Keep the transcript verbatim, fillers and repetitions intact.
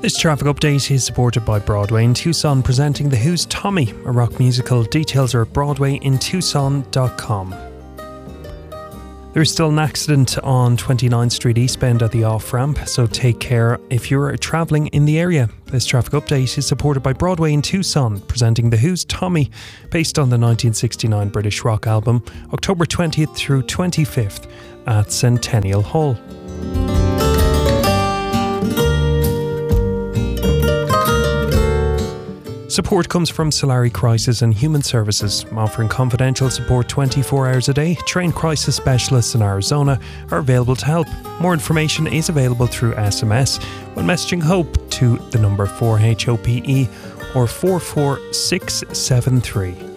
This traffic update is supported by Broadway in Tucson, presenting The Who's Tommy, a rock musical. Details are at broadway in tucson dot com. There's still an accident on twenty-ninth Street eastbound at the off-ramp, so take care if you're travelling in the area. This traffic update is supported by Broadway in Tucson, presenting The Who's Tommy, based on the nineteen sixty-nine British rock album, October twentieth through twenty-fifth at Centennial Hall. Support comes from Solari Crisis and Human Services, offering confidential support twenty-four hours a day. Trained crisis specialists in Arizona are available to help. More information is available through S M S when messaging HOPE to the number four H O P E or four four six seven three.